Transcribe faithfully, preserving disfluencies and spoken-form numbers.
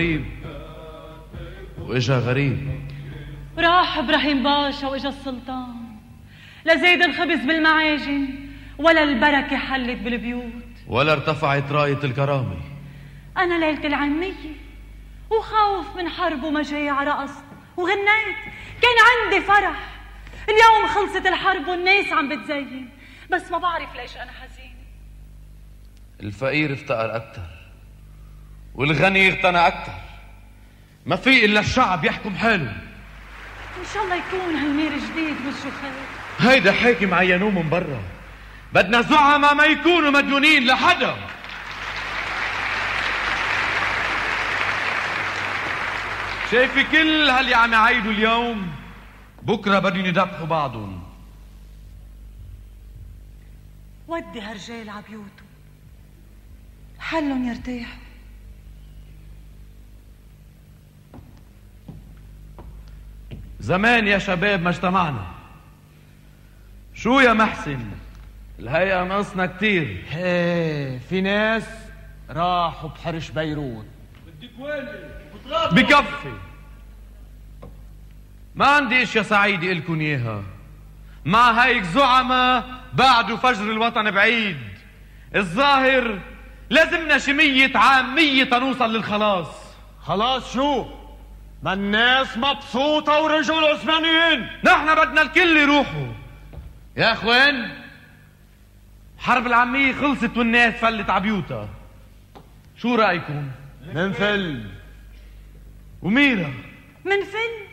غريب واجا غريب. راح ابراهيم باشا واجا السلطان، لا زيد الخبز بالمعاجن ولا البركة حلت بالبيوت ولا ارتفعت راية الكرامة. أنا ليلة العمية وخوف من حرب ومجاعة رقصت وغنيت، كان عندي فرح. اليوم خلصت الحرب والناس عم بتزين، بس ما بعرف ليش أنا حزينة. الفقير افتقر أكتر والغني اغتنى أكتر، ما في إلا الشعب يحكم حاله. إن شاء الله يكون هالمير جديد وجهه خير. هيدا حاكم عينوه من برا، بدنا زعماء ما يكونوا مديونين لحدا. شايفي كل هاللي عم يعيدوا اليوم بكره بدهم يذبحوا بعضهم. ودي هالرجال عبيوته حلهم يرتاحوا. زمان يا شباب ما اجتمعنا. شو يا محسن الهيئة ناقصنا كتير. ايه في ناس راحوا بحرش بيروت. بدك وين بكفي. ما عندي اشياء سعيدة إلكن اياها. مع هيك زعماء بعدوا فجر الوطن بعيد. الظاهر لازمنا شي مية عام مية تنوصل للخلاص. خلاص شو؟ ما الناس مبسوطة ورجعوا العثمانيين. نحن بدنا الكل يروحوا يا اخوان. حرب العامية خلصت والناس فلت عبيوتها. شو رأيكم؟ منفل وميرا منفل